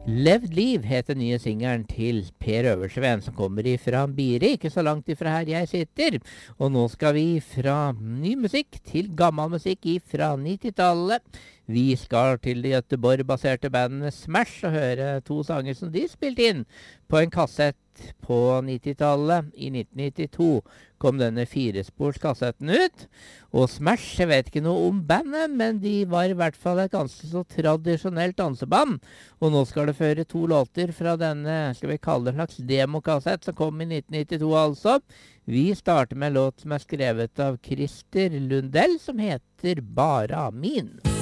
Levd liv heter nye singeren til Per Øversveen, som kommer ifra Biri, ikke så langt ifra her jeg sitter. Og nå skal vi fra ny musikk til gammel musikk ifra 90-tallet. Vi skal til det Göteborg-baserte bandet Smash og høre to sanger som de spilte inn på en kassett på 90-tallet. I 1992 kom denne firesporskassetten ut. Og Smash, jeg vet ikke noe om bandet, men de var i hvert fall et ganske så tradisjonelt danseband. Og nå skal det føre to låter fra denne, skal vi kalle det en slags demokassett, som kom i 1992 altså. Vi starter med en låt som er skrevet av Christer Lundell, som heter Bara min.